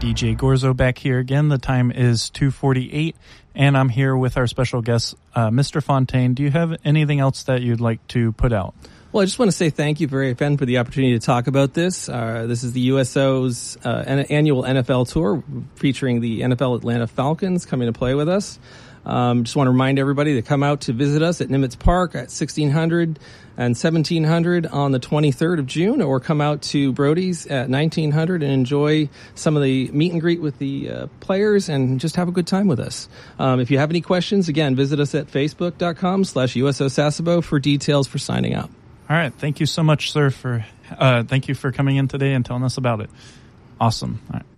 DJ Gorzo back here again. The time is 2:48, and I'm here with our special guest, Mr. Fontaine. Do you have anything else that you'd like to put out? Well, I just want to say thank you, Ben, for the opportunity to talk about this. This is the USO's annual NFL tour featuring the NFL Atlanta Falcons coming to play with us. Just want to remind everybody to come out to visit us at Nimitz Park at 1600 and 1700 on the 23rd of June, or come out to Brody's at 1900 and enjoy some of the meet and greet with the players and just have a good time with us. If you have any questions, again, visit us at facebook.com/USO Sasebo for details for signing up. All right. Thank you so much, sir, thank you for coming in today and telling us about it. Awesome. All right.